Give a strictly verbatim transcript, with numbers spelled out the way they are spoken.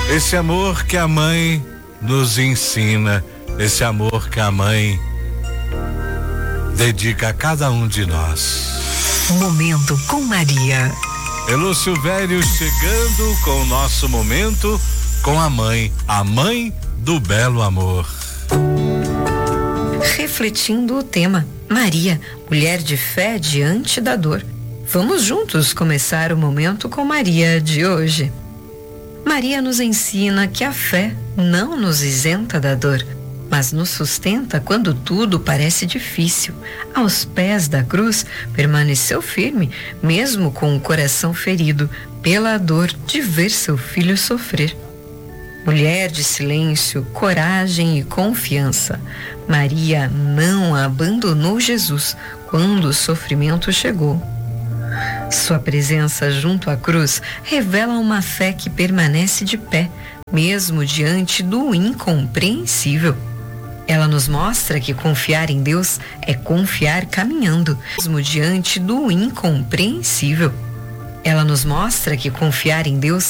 Esse amor que a mãe nos ensina, esse amor que a mãe dedica a cada um de nós. Momento com Maria. Elô Silvério chegando com o nosso momento com a mãe, a mãe do belo amor. Refletindo o tema, Maria, mulher de fé diante da dor. Vamos juntos começar o momento com Maria de hoje. Maria nos ensina que a fé não nos isenta da dor, mas nos sustenta quando tudo parece difícil. Aos pés da cruz, permaneceu firme, mesmo com o coração ferido pela dor de ver seu filho sofrer. Mulher de silêncio, coragem e confiança, Maria não abandonou Jesus quando o sofrimento chegou. Sua presença junto à cruz revela uma fé que permanece de pé, mesmo diante do incompreensível. Ela nos mostra que confiar em Deus é confiar caminhando, mesmo diante do incompreensível. Ela nos mostra que confiar em Deus